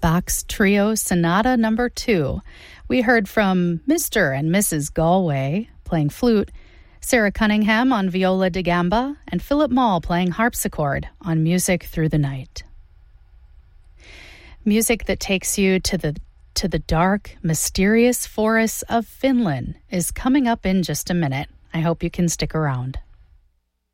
Bach's Trio Sonata No. 2. We heard from Mr. and Mrs. Galway playing flute, Sarah Cunningham on viola da gamba, and Philip Mall playing harpsichord on Music Through the Night. Music that takes you to the dark, mysterious forests of Finland is coming up in just a minute. I hope you can stick around.